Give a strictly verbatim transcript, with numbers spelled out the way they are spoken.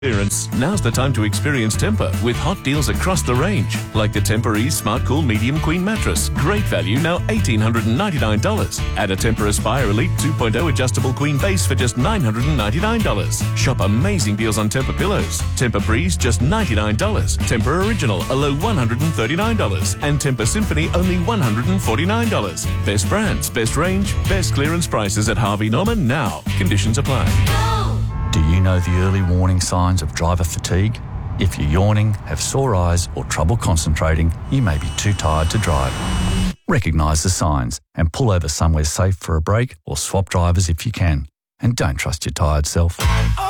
Clearance. Now's the time to experience Tempur with hot deals across the range, like the Tempur-Ease Smart Cool Medium Queen Mattress. Great value, now one thousand eight hundred ninety-nine dollars. Add a Tempur Aspire Elite two point oh adjustable queen base for just nine hundred ninety-nine dollars. Shop amazing deals on Tempur pillows. Tempur Breeze, just ninety-nine dollars. Tempur Original, a low one hundred thirty-nine dollars. And Tempur Symphony, only one hundred forty-nine dollars. Best brands, best range, best clearance prices at Harvey Norman now. Conditions apply. Do you know the early warning signs of driver fatigue? If you're yawning, have sore eyes or trouble concentrating, you may be too tired to drive. Recognise the signs and pull over somewhere safe for a break or swap drivers if you can. And don't trust your tired self.